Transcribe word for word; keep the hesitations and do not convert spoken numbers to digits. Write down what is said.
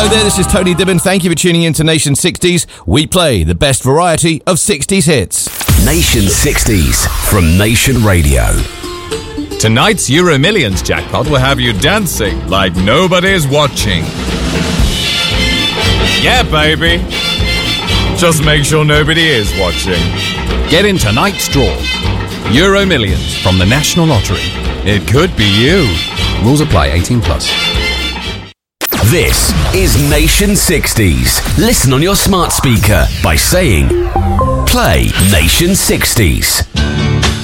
Hello there, this is Tony Dibben. Thank you for tuning in to Nation sixties. We play the best variety of sixties hits. Nation sixties from Nation Radio. Tonight's Euro Millions jackpot will have you dancing like nobody's watching. Yeah, baby. Just make sure nobody is watching. Get in tonight's draw. Euro Millions from the National Lottery. It could be you. Rules apply, eighteen plus. This is Nation sixties. Listen on your smart speaker by saying, play Nation sixties.